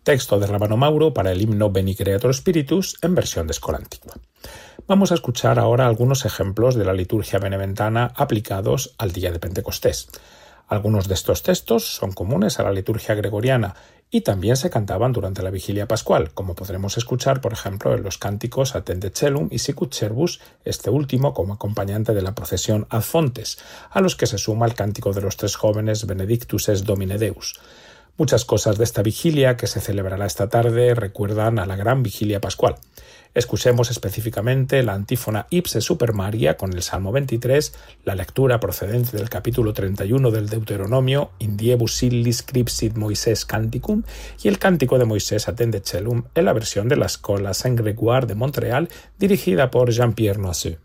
texto de Rábano Mauro para el himno Veni Creator Spiritus en versión de escola antigua. Vamos a escuchar ahora algunos ejemplos de la liturgia beneventana aplicados al día de Pentecostés. Algunos de estos textos son comunes a la liturgia gregoriana y también se cantaban durante la vigilia pascual, como podremos escuchar, por ejemplo, en los cánticos Attende Celum y Sicut Cervus, este último como acompañante de la procesión Ad Fontes, a los que se suma el cántico de los tres jóvenes Benedictus es Domine Deus. Muchas cosas de esta vigilia que se celebrará esta tarde recuerdan a la gran vigilia pascual. Escuchemos específicamente la antífona Ipse Super Maria con el Salmo 23, la lectura procedente del capítulo 31 del Deuteronomio In diebus illis scripsit Moisés Canticum y el cántico de Moisés Attende Celum en la versión de la Escola Saint-Grégoire de Montreal dirigida por Jean-Pierre Noiseux.